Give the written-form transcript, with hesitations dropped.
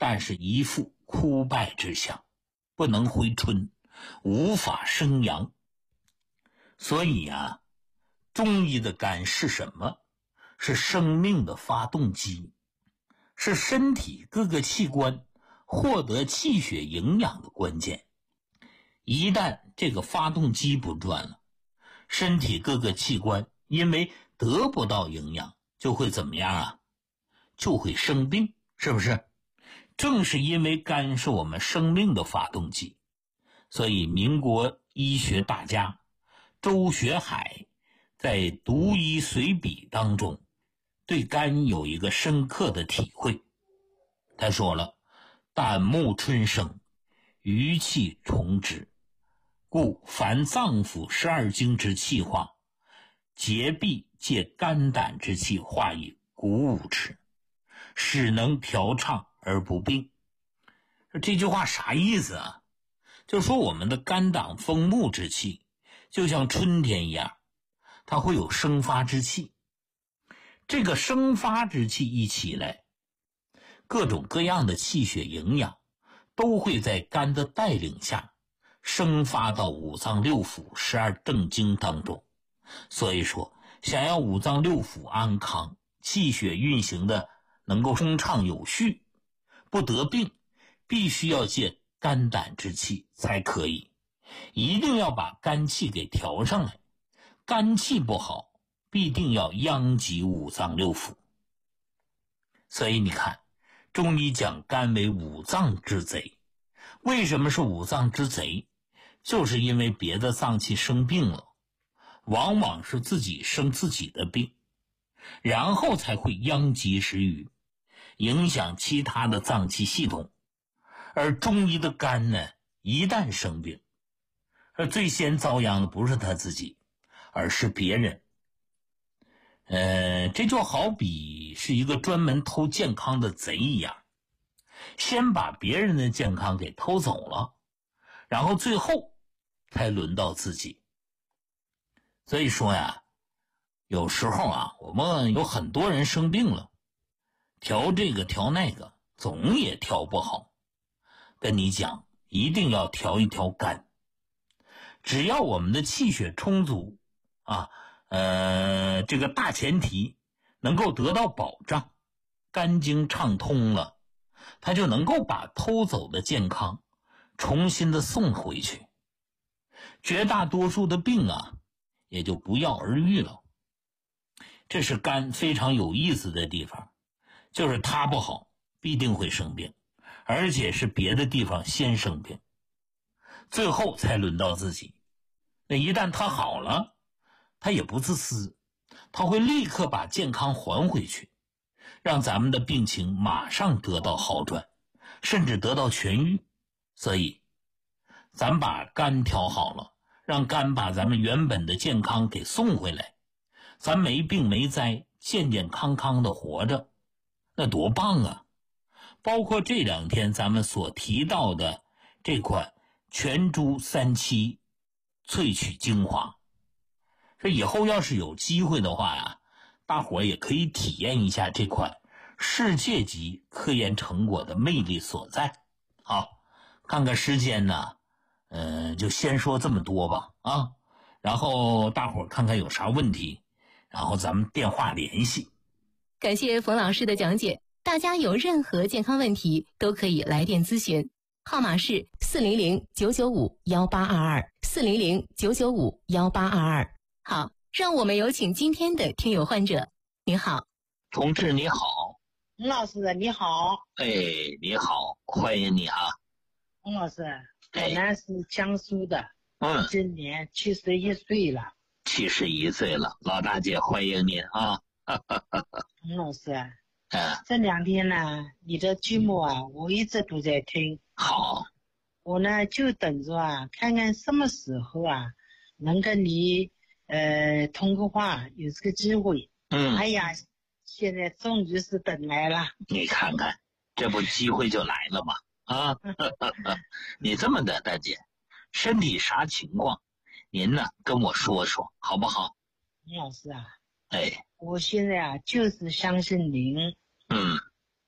但是一副枯败之象，不能回春，无法生阳。所以啊，中医的肝是什么？是生命的发动机，是身体各个器官获得气血营养的关键。一旦这个发动机不转了，身体各个器官因为得不到营养，就会怎么样啊？就会生病，是不是？正是因为肝是我们生命的发动机，所以民国医学大家周学海在《读医随笔》当中对肝有一个深刻的体会。他说了，胆木春生，余气从之，故凡脏腑12经之气化，竭必借肝胆之气化以鼓舞之，使能调畅而不病。这句话啥意思啊？就说我们的肝胆风木之气就像春天一样，它会有生发之气。这个生发之气一起来，各种各样的气血营养都会在肝的带领下生发到五脏六腑12正经当中。所以说，想要五脏六腑安康，气血运行的能够通畅有序，不得病，必须要借肝胆之气才可以。一定要把肝气给调上来，肝气不好，必定要殃及五脏六腑。所以你看，中医讲肝为五脏之贼。为什么是五脏之贼？就是因为别的脏器生病了，往往是自己生自己的病，然后才会殃及池鱼，影响其他的脏器系统。而中医的肝呢，一旦生病，而最先遭殃的不是他自己，而是别人。这就好比是一个专门偷健康的贼一样，先把别人的健康给偷走了，然后最后才轮到自己。所以说呀，有时候啊，我们有很多人生病了，调这个调那个，总也调不好。跟你讲，一定要调一调肝。只要我们的气血充足啊，这个大前提能够得到保障，肝经畅通了，它就能够把偷走的健康重新的送回去。绝大多数的病啊，也就不药而愈了。这是肝非常有意思的地方，就是它不好，必定会生病，而且是别的地方先生病，最后才轮到自己。那一旦它好了，它也不自私，它会立刻把健康还回去，让咱们的病情马上得到好转，甚至得到痊愈。所以咱把肝调好了，让肝把咱们原本的健康给送回来，咱没病没灾，健健康康的活着，那多棒啊！包括这2天咱们所提到的这款全株37萃取精华，这以后要是有机会的话呀，大伙也可以体验一下这款世界级科研成果的魅力所在。好，看看时间呢，就先说这么多吧啊，然后大伙看看有啥问题，然后咱们电话联系。 感谢冯老师的讲解，大家有任何健康问题都可以来电咨询，号码是400-995-1822，400-995-1822。好，让我们有请今天的听友患者。你好， 同志你好。 洪老师你好。 哎，你好，欢迎你啊。 洪老师，我呢是江苏的，今年71岁了。 71岁了，老大姐欢迎您啊。 洪老师，这2天呢，你的节目啊，我一直都在听。 好， 我呢就等着啊，看看什么时候啊，能跟你通个话，有这个机会。哎呀，现在终于是等来了。 你看看，这不机会就来了吗？啊，你这么的大姐，身体啥情况？您呢跟我说说好不好？ 洪老师啊， 哎， 我现在啊就是相信您。